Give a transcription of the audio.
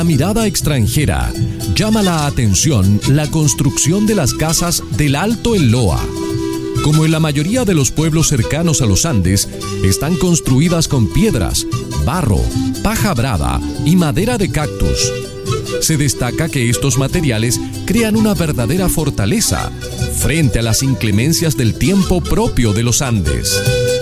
la mirada extranjera, llama la atención la construcción de las casas del Alto Elloa. Como en la mayoría de los pueblos cercanos a los Andes, están construidas con piedras, barro, paja brava y madera de cactus. Se destaca que estos materiales crean una verdadera fortaleza frente a las inclemencias del tiempo propio de los Andes.